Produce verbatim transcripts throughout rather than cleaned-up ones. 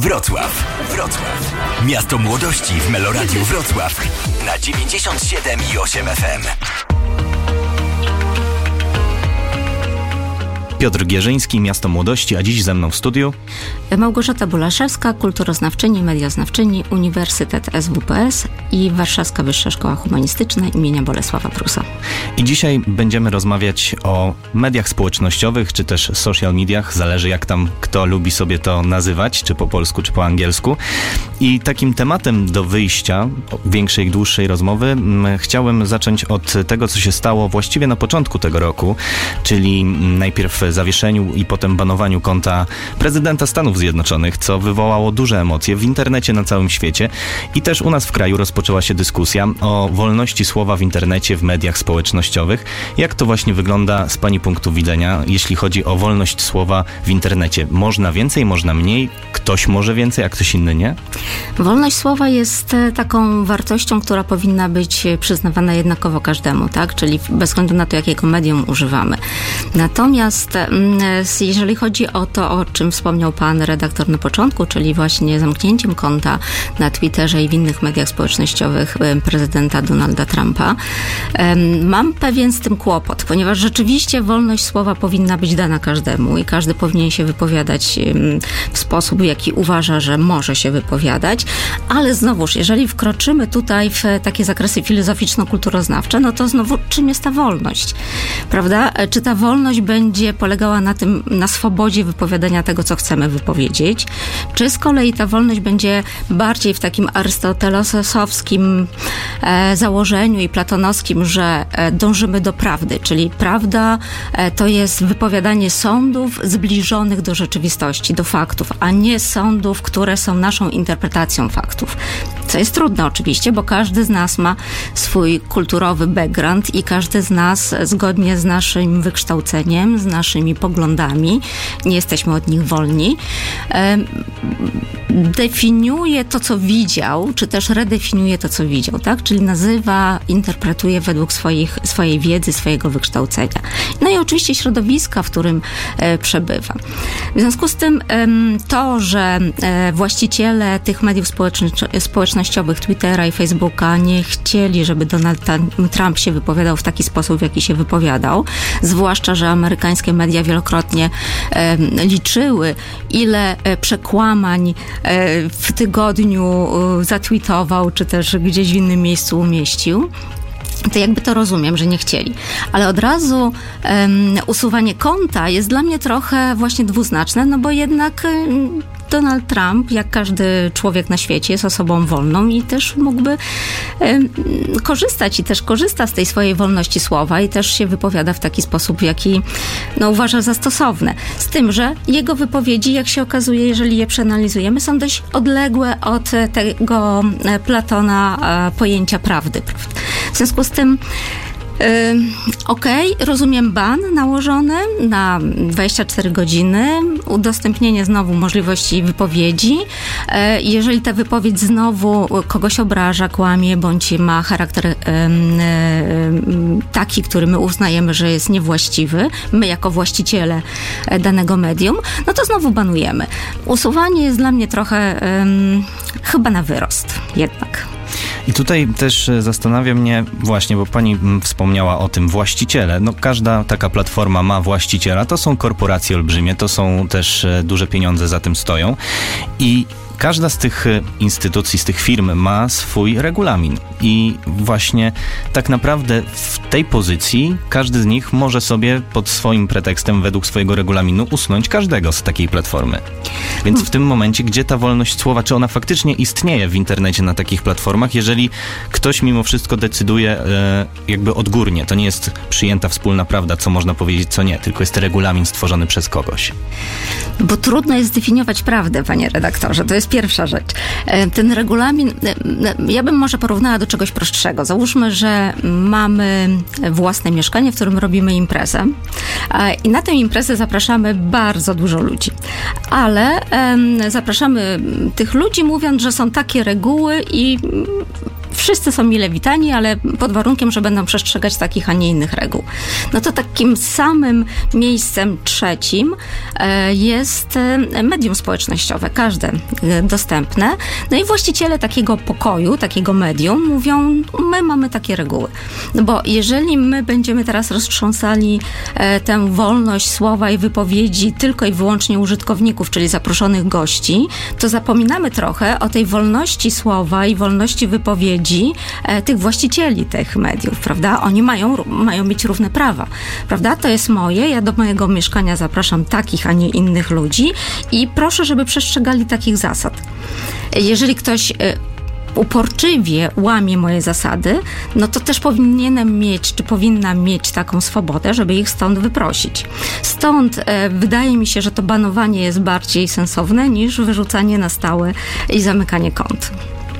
Wrocław. Wrocław. Miasto młodości w Meloradiu Wrocław na dziewięćdziesiąt siedem i osiem F M. Piotr Gierzyński, Miasto Młodości, a dziś ze mną w studiu Małgorzata Bulaszewska, kulturoznawczyni, medioznawczyni, Uniwersytet S W P S i Warszawska Wyższa Szkoła Humanistyczna imienia Bolesława Prusa. I dzisiaj będziemy rozmawiać o mediach społecznościowych, czy też social mediach, zależy jak tam kto lubi sobie to nazywać, czy po polsku, czy po angielsku. I takim tematem do wyjścia, większej, dłuższej rozmowy, m, chciałem zacząć od tego, co się stało właściwie na początku tego roku, czyli najpierw zawieszeniu i potem banowaniu konta prezydenta Stanów Zjednoczonych, co wywołało duże emocje w internecie na całym świecie i też u nas w kraju rozpoczęła się dyskusja o wolności słowa w internecie, w mediach społecznościowych. Jak to właśnie wygląda z Pani punktu widzenia, jeśli chodzi o wolność słowa w internecie? Można więcej, można mniej? Ktoś może więcej, a ktoś inny nie? Wolność słowa jest taką wartością, która powinna być przyznawana jednakowo każdemu, tak? Czyli bez względu na to, jakiego medium używamy. Natomiast jeżeli chodzi o to, o czym wspomniał pan redaktor na początku, czyli właśnie zamknięciem konta na Twitterze i w innych mediach społecznościowych prezydenta Donalda Trumpa, mam pewien z tym kłopot, ponieważ rzeczywiście wolność słowa powinna być dana każdemu i każdy powinien się wypowiadać w sposób, w jaki uważa, że może się wypowiadać, ale znowuż, jeżeli wkroczymy tutaj w takie zakresy filozoficzno-kulturoznawcze, no to znowu czym jest ta wolność? Prawda? Czy ta wolność będzie polegała na tym, na swobodzie wypowiadania tego, co chcemy wypowiedzieć, czy z kolei ta wolność będzie bardziej w takim arystotelesowskim e, założeniu i platonowskim, że e, dążymy do prawdy, czyli prawda e, to jest wypowiadanie sądów zbliżonych do rzeczywistości, do faktów, a nie sądów, które są naszą interpretacją faktów. Co jest trudne oczywiście, bo każdy z nas ma swój kulturowy background i każdy z nas zgodnie z naszym wykształceniem, z naszymi poglądami, nie jesteśmy od nich wolni, definiuje to, co widział, czy też redefiniuje to, co widział, tak? Czyli nazywa, interpretuje według swoich, swojej wiedzy, swojego wykształcenia. No i oczywiście środowiska, w którym e, przebywa. W związku z tym e, to, że e, właściciele tych mediów społeczno- społecznościowych, Twittera i Facebooka nie chcieli, żeby Donald Trump się wypowiadał w taki sposób, w jaki się wypowiadał, zwłaszcza, że amerykańskie media wielokrotnie e, liczyły, ile e, przekłamań w tygodniu zatweetował, czy też gdzieś w innym miejscu umieścił, to jakby to rozumiem, że nie chcieli. Ale od razu um, usuwanie konta jest dla mnie trochę właśnie dwuznaczne, no bo jednak um, Donald Trump, jak każdy człowiek na świecie, jest osobą wolną i też mógłby um, korzystać i też korzysta z tej swojej wolności słowa i też się wypowiada w taki sposób, jaki no, uważa za stosowne. Z tym, że jego wypowiedzi, jak się okazuje, jeżeli je przeanalizujemy, są dość odległe od tego Platona pojęcia prawdy. W związku z tym Yy, Okej, okay, rozumiem ban nałożony na dwadzieścia cztery godziny, udostępnienie znowu możliwości wypowiedzi. Yy, jeżeli ta wypowiedź znowu kogoś obraża, kłamie, bądź ma charakter yy, yy, taki, który my uznajemy, że jest niewłaściwy, my jako właściciele danego medium, no to znowu banujemy. Usuwanie jest dla mnie trochę yy, chyba na wyrost jednak. I tutaj też zastanawia mnie właśnie, bo pani wspomniała o tym właściciele. No każda taka platforma ma właściciela. To są korporacje olbrzymie, to są też duże pieniądze za tym stoją. I każda z tych instytucji, z tych firm ma swój regulamin i właśnie tak naprawdę w tej pozycji każdy z nich może sobie pod swoim pretekstem, według swojego regulaminu usunąć każdego z takiej platformy. Więc w tym momencie, gdzie ta wolność słowa, czy ona faktycznie istnieje w internecie na takich platformach, jeżeli ktoś mimo wszystko decyduje e, jakby odgórnie, to nie jest przyjęta wspólna prawda, co można powiedzieć, co nie, tylko jest regulamin stworzony przez kogoś. Bo trudno jest zdefiniować prawdę, panie redaktorze, to jest pierwsza rzecz. Ten regulamin, ja bym może porównała do czegoś prostszego. Załóżmy, że mamy własne mieszkanie, w którym robimy imprezę i na tę imprezę zapraszamy bardzo dużo ludzi. Ale zapraszamy tych ludzi mówiąc, że są takie reguły i wszyscy są mile witani, ale pod warunkiem, że będą przestrzegać takich, a nie innych reguł. No to takim samym miejscem trzecim jest medium społecznościowe, każde dostępne. No i właściciele takiego pokoju, takiego medium mówią, my mamy takie reguły. No bo jeżeli my będziemy teraz roztrząsali tę wolność słowa i wypowiedzi tylko i wyłącznie użytkowników, czyli zaproszonych gości, to zapominamy trochę o tej wolności słowa i wolności wypowiedzi tych właścicieli tych mediów, prawda? Oni mają, mają mieć równe prawa, prawda? To jest moje, ja do mojego mieszkania zapraszam takich, a nie innych ludzi i proszę, żeby przestrzegali takich zasad. Jeżeli ktoś uporczywie łamie moje zasady, no to też powinienem mieć, czy powinnam mieć taką swobodę, żeby ich stąd wyprosić. Stąd e, wydaje mi się, że to banowanie jest bardziej sensowne niż wyrzucanie na stałe i zamykanie kont.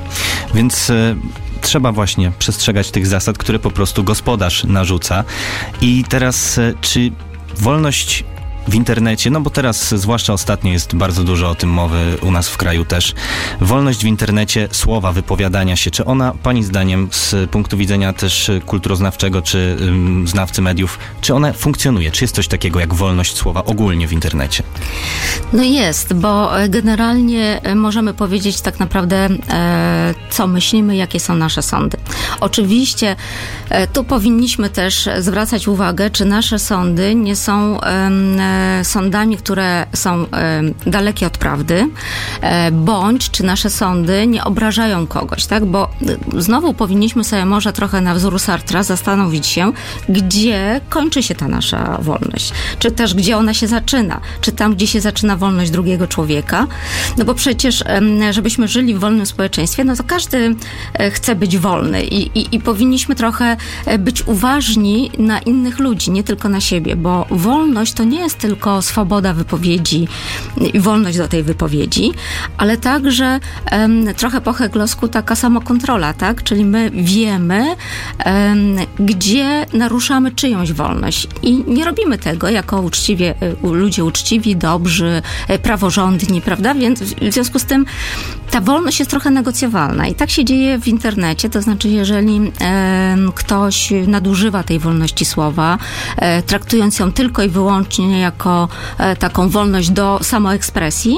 Więc e, trzeba właśnie przestrzegać tych zasad, które po prostu gospodarz narzuca. I teraz, e, czy wolność w internecie, no bo teraz zwłaszcza ostatnio jest bardzo dużo o tym mowy u nas w kraju też. Wolność w internecie, słowa, wypowiadania się, czy ona pani zdaniem z punktu widzenia też kulturoznawczego czy ym, znawcy mediów, czy ona funkcjonuje? Czy jest coś takiego jak wolność słowa ogólnie w internecie? No jest, bo generalnie możemy powiedzieć tak naprawdę e, co myślimy, jakie są nasze sądy. Oczywiście e, tu powinniśmy też zwracać uwagę, czy nasze sądy nie są e, sądami, które są e, dalekie od prawdy, e, bądź czy nasze sądy nie obrażają kogoś, tak? Bo e, znowu powinniśmy sobie może trochę na wzór Sartra zastanowić się, gdzie kończy się ta nasza wolność, czy też gdzie ona się zaczyna, czy tam, gdzie się zaczyna wolność drugiego człowieka, no bo przecież, e, żebyśmy żyli w wolnym społeczeństwie, no to każdy e, chce być wolny i, i, i powinniśmy trochę być uważni na innych ludzi, nie tylko na siebie, bo wolność to nie jest tylko swoboda wypowiedzi i wolność do tej wypowiedzi, ale także um, trochę po heglowsku taka samokontrola, tak? Czyli my wiemy, um, gdzie naruszamy czyjąś wolność i nie robimy tego jako uczciwie, ludzie uczciwi, dobrzy, praworządni, prawda? Więc w związku z tym ta wolność jest trochę negocjowalna i tak się dzieje w internecie, to znaczy jeżeli um, ktoś nadużywa tej wolności słowa, e, traktując ją tylko i wyłącznie jako e, taką wolność do samoekspresji,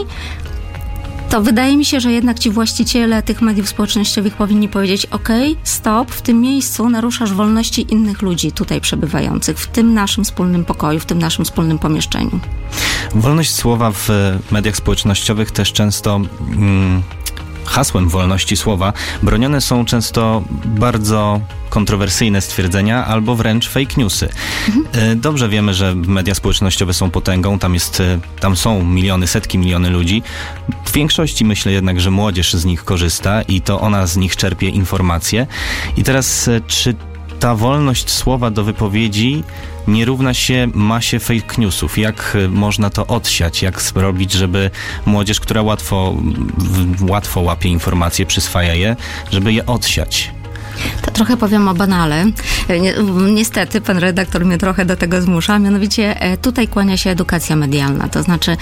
to wydaje mi się, że jednak ci właściciele tych mediów społecznościowych powinni powiedzieć: ok, stop, w tym miejscu naruszasz wolności innych ludzi tutaj przebywających, w tym naszym wspólnym pokoju, w tym naszym wspólnym pomieszczeniu. Wolność słowa w mediach społecznościowych też często... Mm, hasłem wolności słowa bronione są często bardzo kontrowersyjne stwierdzenia albo wręcz fake newsy. Mhm. Dobrze wiemy, że media społecznościowe są potęgą, tam jest, tam są miliony, setki miliony ludzi. W większości myślę jednak, że młodzież z nich korzysta i to ona z nich czerpie informacje. I teraz czy ta wolność słowa do wypowiedzi nie równa się masie fake newsów? Jak można to odsiać? Jak zrobić, żeby młodzież, która łatwo, łatwo łapie informacje, przyswaja je, żeby je odsiać? To trochę powiem o banale. Niestety pan redaktor mnie trochę do tego zmusza. Mianowicie tutaj kłania się edukacja medialna. To znaczy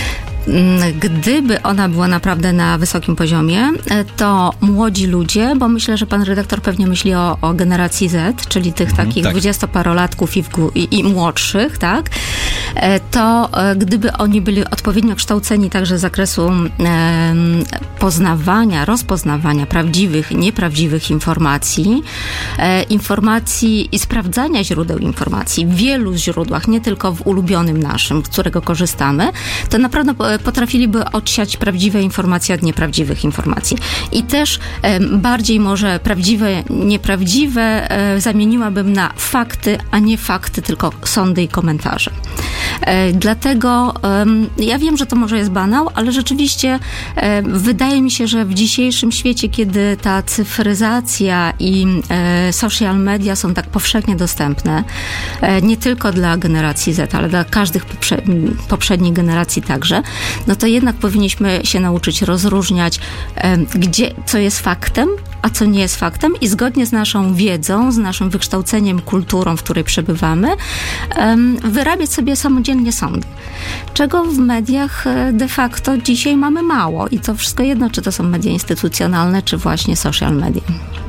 gdyby ona była naprawdę na wysokim poziomie, to młodzi ludzie, bo myślę, że pan redaktor pewnie myśli o, o generacji Z, czyli tych mhm, takich tak. dwudziestoparolatków i, w, i, i młodszych, tak? To gdyby oni byli odpowiednio kształceni także z zakresu e, poznawania, rozpoznawania prawdziwych, nieprawdziwych informacji, e, informacji i sprawdzania źródeł informacji w wielu źródłach, nie tylko w ulubionym naszym, z którego korzystamy, to naprawdę potrafiliby odsiać prawdziwe informacje od nieprawdziwych informacji. I też e, bardziej może prawdziwe, nieprawdziwe e, zamieniłabym na fakty, a nie fakty, tylko sądy i komentarze. E, dlatego e, ja wiem, że to może jest banał, ale rzeczywiście e, wydaje mi się, że w dzisiejszym świecie, kiedy ta cyfryzacja i e, social media są tak powszechnie dostępne, e, nie tylko dla generacji Z, ale dla każdych poprze- poprzednich generacji także, no to jednak powinniśmy się nauczyć rozróżniać, e, gdzie, co jest faktem, a co nie jest faktem i zgodnie z naszą wiedzą, z naszym wykształceniem, kulturą, w której przebywamy, e, wyrabiać sobie samodzielnie sądy. Czego w mediach de facto dzisiaj mamy mało i to wszystko jedno, czy to są media instytucjonalne, czy właśnie social media.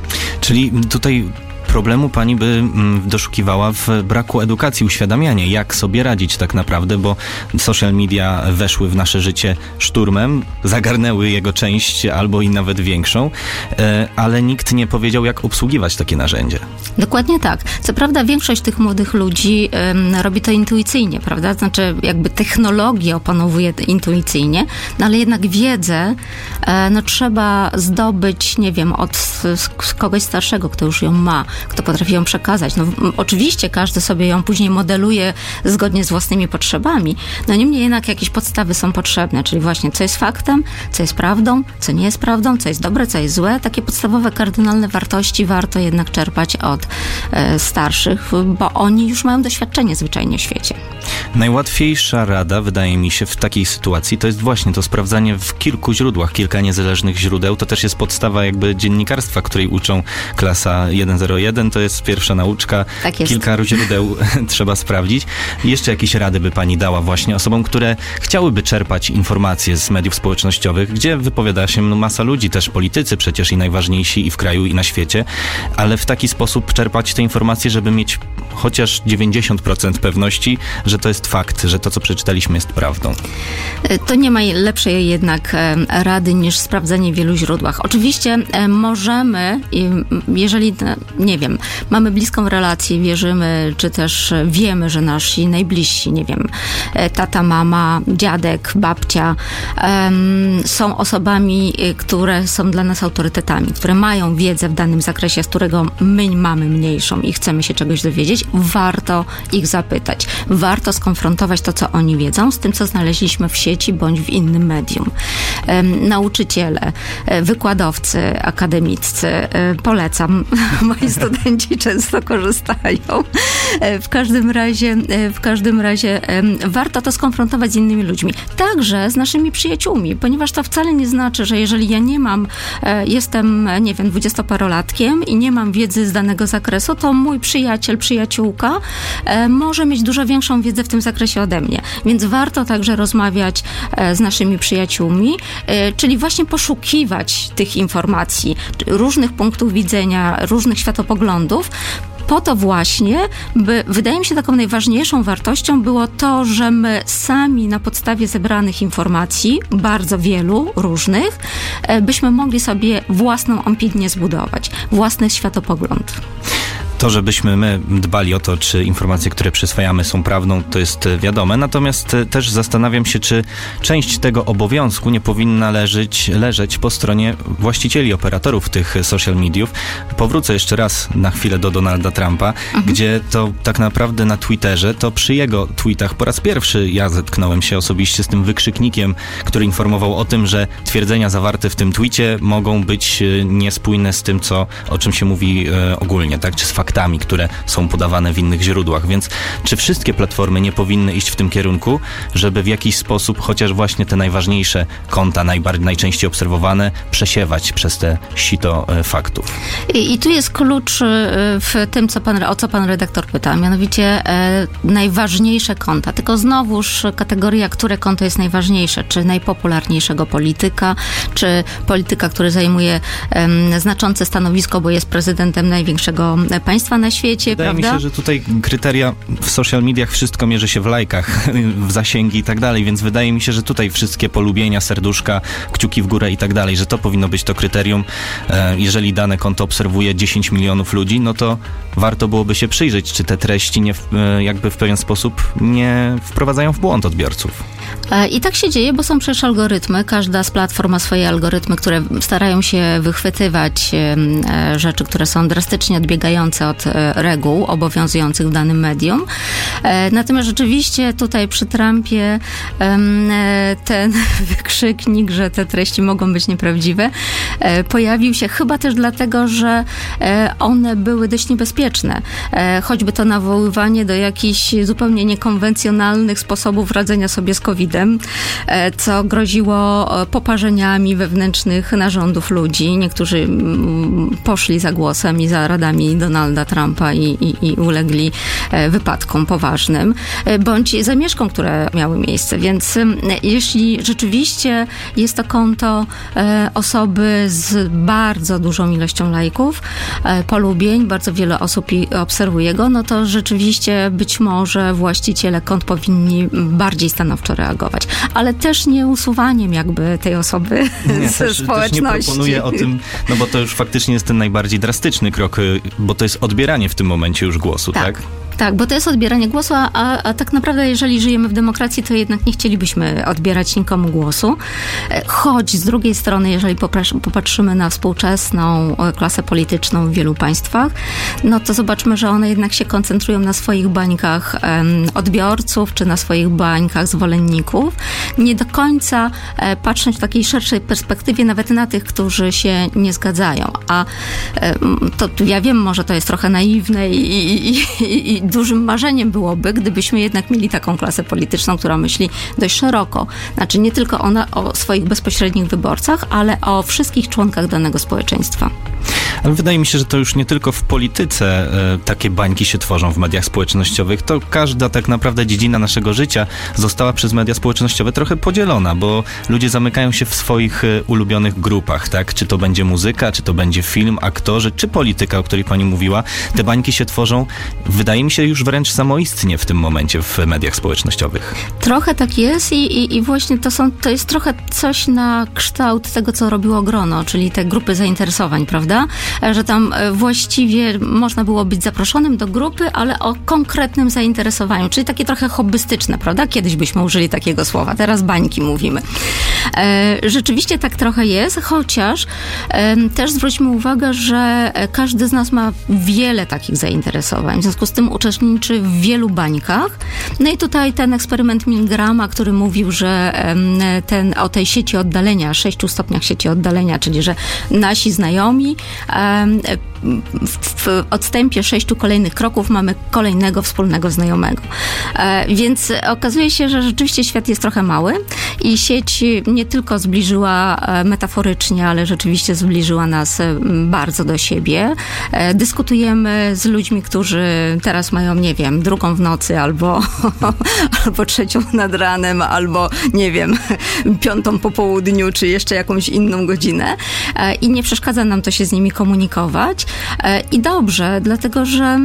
Czyli tutaj problemu pani by doszukiwała w braku edukacji, uświadamiania, jak sobie radzić tak naprawdę, bo social media weszły w nasze życie szturmem, zagarnęły jego część albo i nawet większą, ale nikt nie powiedział, jak obsługiwać takie narzędzie. Dokładnie tak. Co prawda większość tych młodych ludzi um, robi to intuicyjnie, prawda? Znaczy jakby technologię opanowuje intuicyjnie, no ale jednak wiedzę e, no trzeba zdobyć, nie wiem, od z, z kogoś starszego, kto już ją ma, kto potrafi ją przekazać. No oczywiście każdy sobie ją później modeluje zgodnie z własnymi potrzebami, no niemniej jednak jakieś podstawy są potrzebne, czyli właśnie co jest faktem, co jest prawdą, co nie jest prawdą, co jest dobre, co jest złe. Takie podstawowe, kardynalne wartości warto jednak czerpać od e, starszych, bo oni już mają doświadczenie zwyczajnie w świecie. Najłatwiejsza rada, wydaje mi się, w takiej sytuacji to jest właśnie to sprawdzanie w kilku źródłach, kilka niezależnych źródeł. To też jest podstawa jakby dziennikarstwa, której uczą klasa jeden zero jeden. To jest pierwsza nauczka. Tak jest. Kilka źródeł trzeba sprawdzić. Jeszcze jakieś rady by pani dała właśnie osobom, które chciałyby czerpać informacje z mediów społecznościowych, gdzie wypowiada się no, masa ludzi, też politycy przecież i najważniejsi i w kraju, i na świecie, ale w taki sposób czerpać te informacje, żeby mieć chociaż dziewięćdziesiąt procent pewności, że to jest fakt, że to, co przeczytaliśmy, jest prawdą. To nie ma lepszej jednak rady niż sprawdzenie w wielu źródłach. Oczywiście możemy, jeżeli, nie wiem, mamy bliską relację, wierzymy, czy też wiemy, że nasi najbliżsi, nie wiem, tata, mama, dziadek, babcia um, są osobami, które są dla nas autorytetami, które mają wiedzę w danym zakresie, z którego my mamy mniejszą i chcemy się czegoś dowiedzieć, warto ich zapytać. Warto skonfrontować to, co oni wiedzą, z tym, co znaleźliśmy w sieci bądź w innym medium. Um, nauczyciele, wykładowcy akademiccy, polecam. Moi studenci często korzystają. W każdym razie, w każdym razie warto to skonfrontować z innymi ludźmi. Także z naszymi przyjaciółmi, ponieważ to wcale nie znaczy, że jeżeli ja nie mam, jestem, nie wiem, dwudziestoparolatkiem i nie mam wiedzy z danego zakresu, to mój przyjaciel, przyjaciółka może mieć dużo większą wiedzę w tym zakresie ode mnie. Więc warto także rozmawiać z naszymi przyjaciółmi, czyli właśnie poszukiwać tych informacji, różnych punktów widzenia, różnych światopoglądów, po to właśnie, by, wydaje mi się, taką najważniejszą wartością było to, że my sami na podstawie zebranych informacji, bardzo wielu, różnych, byśmy mogli sobie własną opinię zbudować, własny światopogląd. To, żebyśmy my dbali o to, czy informacje, które przyswajamy, są prawdą, to jest wiadome. Natomiast też zastanawiam się, czy część tego obowiązku nie powinna leżeć, leżeć po stronie właścicieli, operatorów tych social mediów. Powrócę jeszcze raz na chwilę do Donalda Trumpa, mhm. gdzie to tak naprawdę na Twitterze, to przy jego tweetach po raz pierwszy ja zetknąłem się osobiście z tym wykrzyknikiem, który informował o tym, że twierdzenia zawarte w tym tweetie mogą być niespójne z tym, co, o czym się mówi e, ogólnie, tak? Czy z faktami, które są podawane w innych źródłach. Więc czy wszystkie platformy nie powinny iść w tym kierunku, żeby w jakiś sposób chociaż właśnie te najważniejsze konta, najbardziej, najczęściej obserwowane, przesiewać przez te sito faktów? I, i tu jest klucz w tym, co pan, o co pan redaktor pyta, mianowicie e, najważniejsze konta. Tylko znowuż kategoria, które konto jest najważniejsze, czy najpopularniejszego polityka, czy polityka, który zajmuje e, znaczące stanowisko, bo jest prezydentem największego państwa na świecie, Wydaje prawda? mi się, że tutaj kryteria w social mediach wszystko mierzy się w lajkach, w zasięgi i tak dalej, więc wydaje mi się, że tutaj wszystkie polubienia, serduszka, kciuki w górę i tak dalej, że to powinno być to kryterium. Jeżeli dane konto obserwuje dziesięć milionów ludzi, no to warto byłoby się przyjrzeć, czy te treści nie, jakby w pewien sposób nie wprowadzają w błąd odbiorców. I tak się dzieje, bo są przecież algorytmy. Każda z platform ma swoje algorytmy, które starają się wychwytywać rzeczy, które są drastycznie odbiegające od reguł obowiązujących w danym medium. Natomiast rzeczywiście tutaj przy Trumpie ten wykrzyknik, że te treści mogą być nieprawdziwe, pojawił się chyba też dlatego, że one były dość niebezpieczne. Choćby to nawoływanie do jakichś zupełnie niekonwencjonalnych sposobów radzenia sobie z kowidem, kowidem, co groziło poparzeniami wewnętrznych narządów ludzi. Niektórzy poszli za głosem i za radami Donalda Trumpa i, i, i ulegli wypadkom poważnym, bądź zamieszkom, które miały miejsce. Więc jeśli rzeczywiście jest to konto osoby z bardzo dużą ilością lajków, polubień, bardzo wiele osób obserwuje go, no to rzeczywiście być może właściciele kont powinni bardziej stanowczo reagować. Ale też nie usuwaniem jakby tej osoby nie, ze też, społeczności. Też nie proponuję o tym, no bo to już faktycznie jest ten najbardziej drastyczny krok, bo to jest odbieranie w tym momencie już głosu, tak? tak? Tak, bo to jest odbieranie głosu, a, a, a tak naprawdę jeżeli żyjemy w demokracji, to jednak nie chcielibyśmy odbierać nikomu głosu. Choć z drugiej strony, jeżeli popatrzymy na współczesną klasę polityczną w wielu państwach, no to zobaczmy, że one jednak się koncentrują na swoich bańkach um, odbiorców, czy na swoich bańkach zwolenników. Nie do końca e, patrząc w takiej szerszej perspektywie nawet na tych, którzy się nie zgadzają. A e, to ja wiem, może to jest trochę naiwne i, i, i, i dużym marzeniem byłoby, gdybyśmy jednak mieli taką klasę polityczną, która myśli dość szeroko. Znaczy nie tylko ona o swoich bezpośrednich wyborcach, ale o wszystkich członkach danego społeczeństwa. Ale wydaje mi się, że to już nie tylko w polityce e, takie bańki się tworzą w mediach społecznościowych. To każda tak naprawdę dziedzina naszego życia została przez media społecznościowe trochę podzielona, bo ludzie zamykają się w swoich e, ulubionych grupach, tak? Czy to będzie muzyka, czy to będzie film, aktorzy, czy polityka, o której pani mówiła. Te bańki się tworzą, wydaje mi się, już wręcz samoistnie w tym momencie w mediach społecznościowych. Trochę tak jest i, i, i właśnie to są, to jest trochę coś na kształt tego, co robiło Grono, czyli te grupy zainteresowań, prawda? Że tam właściwie można było być zaproszonym do grupy, ale o konkretnym zainteresowaniu, czyli takie trochę hobbystyczne, prawda? Kiedyś byśmy użyli takiego słowa, teraz bańki mówimy. Rzeczywiście tak trochę jest, chociaż też zwróćmy uwagę, że każdy z nas ma wiele takich zainteresowań, w związku z tym uczestniczy w wielu bańkach. No i tutaj ten eksperyment Milgrama, który mówił, że ten, o tej sieci oddalenia, sześciu stopniach sieci oddalenia, czyli że nasi znajomi w odstępie sześciu kolejnych kroków mamy kolejnego wspólnego znajomego. Więc okazuje się, że rzeczywiście świat jest trochę mały i sieć nie tylko zbliżyła metaforycznie, ale rzeczywiście zbliżyła nas bardzo do siebie. Dyskutujemy z ludźmi, którzy teraz mają, nie wiem, drugą w nocy albo, albo trzecią nad ranem, albo, nie wiem, piątą po południu, czy jeszcze jakąś inną godzinę i nie przeszkadza nam to się z nimi komunikować. I dobrze, dlatego że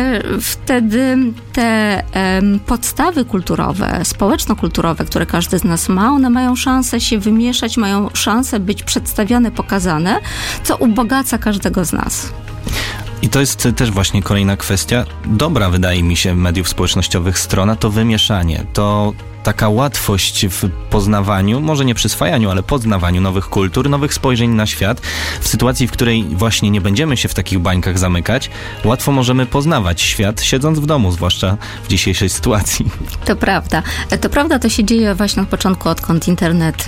wtedy te podstawy kulturowe, społeczno-kulturowe, które każdy z nas ma, one mają szansę się wymieszać, mają szansę być przedstawiane, pokazane, co ubogaca każdego z nas. I to jest też właśnie kolejna kwestia. Dobra, wydaje mi się, mediów społecznościowych strona to wymieszanie, to taka łatwość w poznawaniu, może nie przyswajaniu, ale poznawaniu nowych kultur, nowych spojrzeń na świat. W sytuacji, w której właśnie nie będziemy się w takich bańkach zamykać, łatwo możemy poznawać świat, siedząc w domu, zwłaszcza w dzisiejszej sytuacji. To prawda. To prawda, to się dzieje właśnie od początku, odkąd internet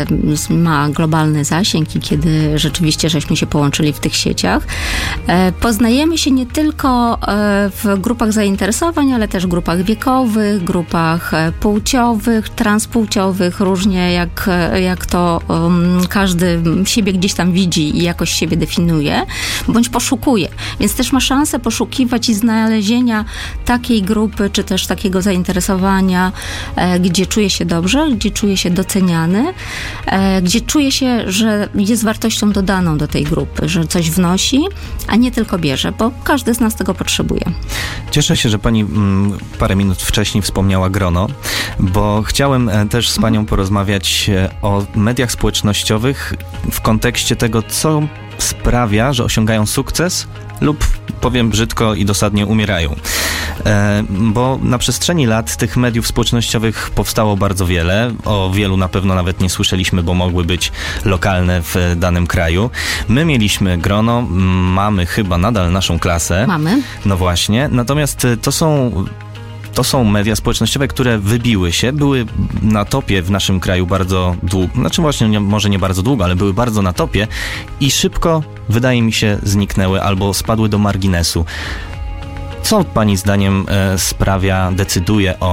ma globalny zasięg i kiedy rzeczywiście żeśmy się połączyli w tych sieciach. Poznajemy się nie tylko w grupach zainteresowań, ale też w grupach wiekowych, grupach płciowych, transpłciowych, różnie jak, jak to um, każdy siebie gdzieś tam widzi i jakoś siebie definiuje, bądź poszukuje. Więc też ma szansę poszukiwać i znalezienia takiej grupy, czy też takiego zainteresowania, e, gdzie czuje się dobrze, gdzie czuje się doceniany, e, gdzie czuje się, że jest wartością dodaną do tej grupy, że coś wnosi, a nie tylko bierze, bo każdy z nas tego potrzebuje. Cieszę się, że pani m, parę minut wcześniej wspomniała Grono, bo chciałem też z panią porozmawiać o mediach społecznościowych w kontekście tego, co sprawia, że osiągają sukces lub, powiem brzydko i dosadnie, umierają. E, bo na przestrzeni lat tych mediów społecznościowych powstało bardzo wiele. O wielu na pewno nawet nie słyszeliśmy, bo mogły być lokalne w danym kraju. My mieliśmy Grono, mamy chyba nadal naszą klasę. Mamy. No właśnie. Natomiast to są... To są media społecznościowe, które wybiły się, były na topie w naszym kraju bardzo długo, znaczy właśnie nie, może nie bardzo długo, ale były bardzo na topie i szybko, wydaje mi się, zniknęły albo spadły do marginesu. Co pani zdaniem e, sprawia, decyduje o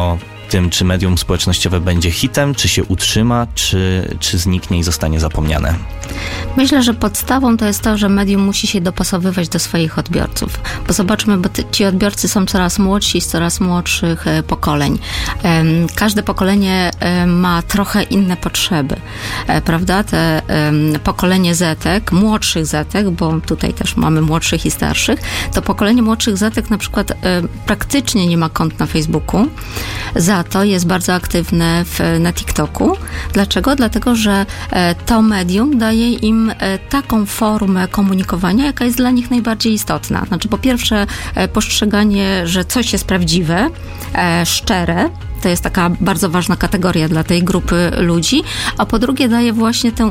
tym, czy medium społecznościowe będzie hitem, czy się utrzyma, czy, czy zniknie i zostanie zapomniane? Myślę, że podstawą to jest to, że medium musi się dopasowywać do swoich odbiorców. Bo zobaczmy, bo ci odbiorcy są coraz młodsi, z coraz młodszych pokoleń. Każde pokolenie ma trochę inne potrzeby, prawda? Te pokolenie Zetek, młodszych Zetek, bo tutaj też mamy młodszych i starszych, to pokolenie młodszych Zetek na przykład praktycznie nie ma kont na Facebooku, za to jest bardzo aktywne w, na TikToku. Dlaczego? Dlatego, że to medium daje im taką formę komunikowania, jaka jest dla nich najbardziej istotna. Znaczy, po pierwsze, postrzeganie, że coś jest prawdziwe, szczere, to jest taka bardzo ważna kategoria dla tej grupy ludzi, a po drugie daje właśnie ten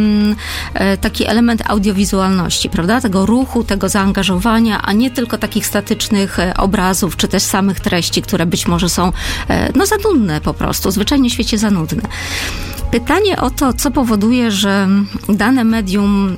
taki element audiowizualności, prawda? Tego ruchu, tego zaangażowania, a nie tylko takich statycznych obrazów, czy też samych treści, które być może są no za nudne po prostu, zwyczajnie w świecie za nudne. Pytanie o to, co powoduje, że dane medium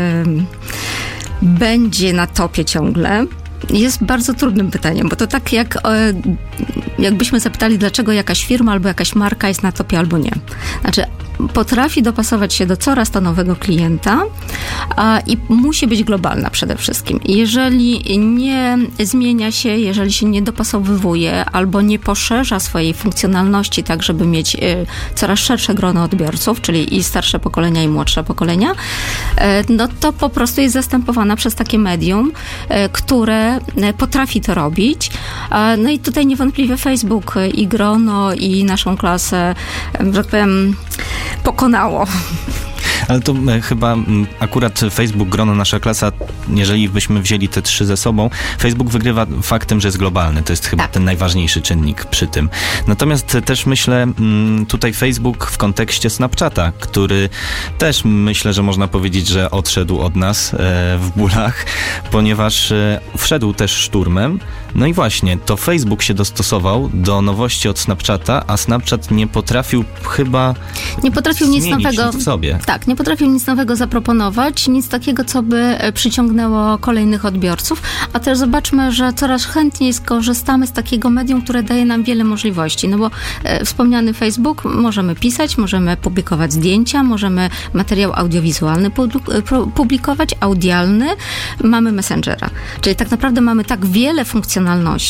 y, będzie na topie ciągle, jest bardzo trudnym pytaniem, bo to tak jak jakbyśmy zapytali, dlaczego jakaś firma albo jakaś marka jest na topie albo nie. Znaczy, potrafi dopasować się do coraz to nowego klienta a, i musi być globalna przede wszystkim. Jeżeli nie zmienia się, jeżeli się nie dopasowywuje albo nie poszerza swojej funkcjonalności tak, żeby mieć y, coraz szersze grono odbiorców, czyli i starsze pokolenia, i młodsze pokolenia, y, no to po prostu jest zastępowana przez takie medium, y, które potrafi to robić. Y, no i tutaj niewątpliwie Facebook i grono i naszą klasę, że tak powiem, pokonało. Ale to chyba akurat Facebook, grono, nasza klasa, jeżeli byśmy wzięli te trzy ze sobą, Facebook wygrywa faktem, że jest globalny. To jest chyba tak. ten najważniejszy czynnik przy tym. Natomiast też myślę tutaj Facebook w kontekście Snapchata, który też myślę, że można powiedzieć, że odszedł od nas w bólach, ponieważ wszedł też szturmem. No i właśnie, to Facebook się dostosował do nowości od Snapchata, a Snapchat nie potrafił chyba nie potrafił nic nowego w sobie. Tak, nie potrafił nic nowego zaproponować, nic takiego, co by przyciągnęło kolejnych odbiorców, a też zobaczmy, że coraz chętniej skorzystamy z takiego medium, które daje nam wiele możliwości, no bo e, wspomniany Facebook, możemy pisać, możemy publikować zdjęcia, możemy materiał audiowizualny publikować, audialny, mamy Messengera, czyli tak naprawdę mamy tak wiele funkcjonalności,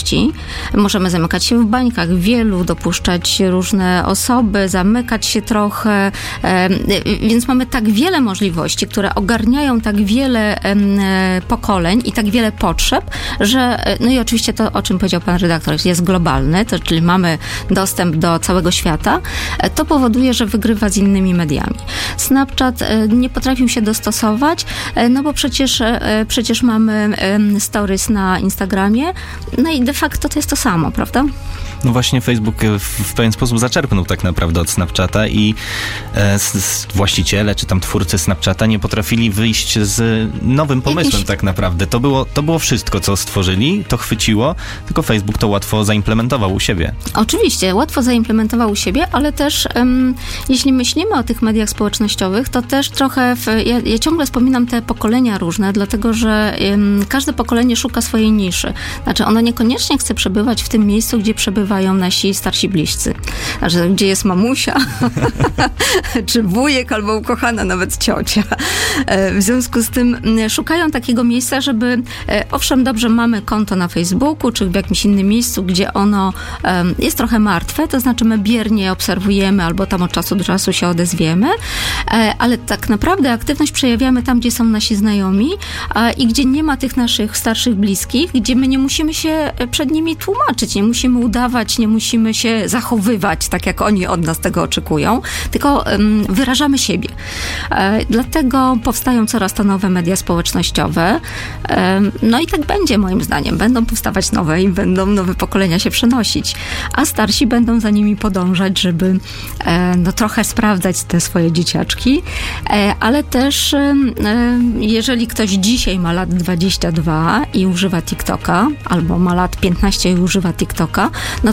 możemy zamykać się w bańkach, wielu, dopuszczać różne osoby, zamykać się trochę, e, więc mamy tak wiele możliwości, które ogarniają tak wiele e, pokoleń i tak wiele potrzeb, że, no i oczywiście to, o czym powiedział pan redaktor, jest globalny, to, czyli mamy dostęp do całego świata, e, to powoduje, że wygrywa z innymi mediami. Snapchat e, nie potrafił się dostosować, e, no bo przecież, e, przecież mamy e, stories na Instagramie, no i de facto to jest to samo, prawda? No właśnie Facebook w, w pewien sposób zaczerpnął tak naprawdę od Snapchata i e, s, s, właściciele czy tam twórcy Snapchata nie potrafili wyjść z nowym pomysłem Jakiś... tak naprawdę. To było, to było wszystko, co stworzyli, to chwyciło, tylko Facebook to łatwo zaimplementował u siebie. Oczywiście, łatwo zaimplementował u siebie, ale też um, jeśli myślimy o tych mediach społecznościowych, to też trochę, w, ja, ja ciągle wspominam te pokolenia różne, dlatego że um, każde pokolenie szuka swojej niszy. Znaczy ono niekoniecznie chce przebywać w tym miejscu, gdzie przebywają nasi starsi bliscy. Znaczy, gdzie jest mamusia, czy wujek, albo ukochana nawet ciocia. W związku z tym szukają takiego miejsca, żeby, owszem, dobrze, mamy konto na Facebooku, czy w jakimś innym miejscu, gdzie ono jest trochę martwe, to znaczy my biernie obserwujemy, albo tam od czasu do czasu się odezwiemy, ale tak naprawdę aktywność przejawiamy tam, gdzie są nasi znajomi i gdzie nie ma tych naszych starszych bliskich, gdzie my nie musimy się przed nimi tłumaczyć, nie musimy udawać, nie musimy się zachowywać tak, jak oni od nas tego oczekują, tylko um, wyrażamy siebie. E, dlatego powstają coraz to nowe media społecznościowe. E, no i tak będzie, moim zdaniem. Będą powstawać nowe i będą nowe pokolenia się przenosić, a starsi będą za nimi podążać, żeby e, no, trochę sprawdzać te swoje dzieciaczki, e, ale też e, jeżeli ktoś dzisiaj ma lat dwadzieścia dwa i używa TikToka, albo ma lat piętnaście i używa TikToka, no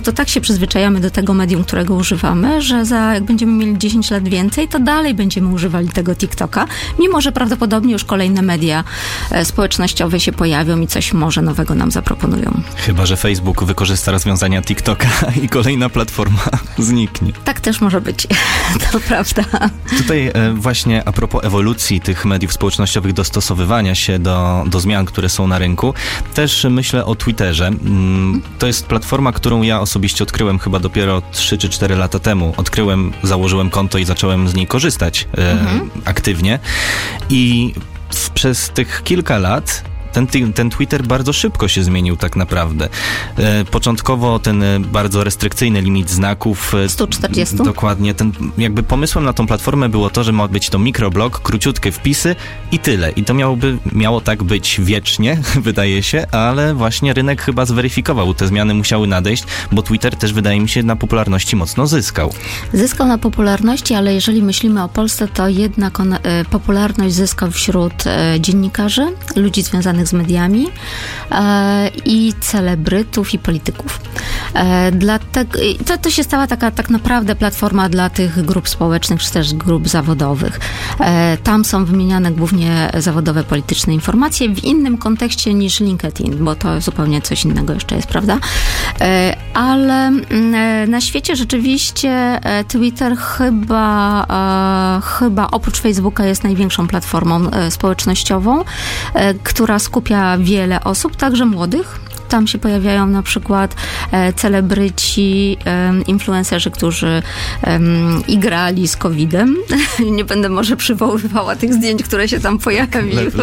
no to tak się przyzwyczajamy do tego medium, którego używamy, że za, jak będziemy mieli dziesięć lat więcej, to dalej będziemy używali tego TikToka, mimo że prawdopodobnie już kolejne media e, społecznościowe się pojawią i coś może nowego nam zaproponują. Chyba że Facebook wykorzysta rozwiązania TikToka i kolejna platforma zniknie. Tak też może być, to prawda. Tutaj e, właśnie a propos ewolucji tych mediów społecznościowych, dostosowywania się do, do zmian, które są na rynku, też myślę o Twitterze. To jest platforma, którą ja osobiście odkryłem chyba dopiero trzy czy cztery lata temu. Odkryłem, założyłem konto i zacząłem z niej korzystać e, mhm. aktywnie. I w, przez tych kilka lat Ten, ten Twitter bardzo szybko się zmienił tak naprawdę. E, początkowo ten bardzo restrykcyjny limit znaków. sto czterdzieści? Dokładnie. Ten, jakby pomysłem na tą platformę było to, że ma być to mikroblog, króciutkie wpisy i tyle. I to miałoby, miało tak być wiecznie, wydaje się, ale właśnie rynek chyba zweryfikował. Te zmiany musiały nadejść, bo Twitter też, wydaje mi się, na popularności mocno zyskał. Zyskał na popularności, ale jeżeli myślimy o Polsce, to jednak on, y, popularność zyskał wśród y, dziennikarzy, ludzi związanych z mediami e, i celebrytów i polityków. E, dlatego, to, to się stała taka tak naprawdę platforma dla tych grup społecznych, czy też grup zawodowych. E, tam są wymieniane głównie zawodowe, polityczne informacje w innym kontekście niż LinkedIn, bo to zupełnie coś innego jeszcze jest, prawda? E, ale e, na świecie rzeczywiście e, Twitter chyba, e, chyba oprócz Facebooka jest największą platformą e, społecznościową, e, która skupia wiele osób, także młodych. Tam się pojawiają na przykład e, celebryci, e, influencerzy, którzy e, igrali z kowidem. Nie będę może przywoływała tych zdjęć, które się tam pojawiły.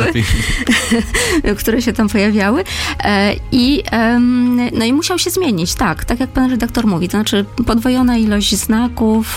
które się tam pojawiały. E, i, e, no i musiał się zmienić, tak, tak jak pan redaktor mówi. To znaczy podwojona ilość znaków,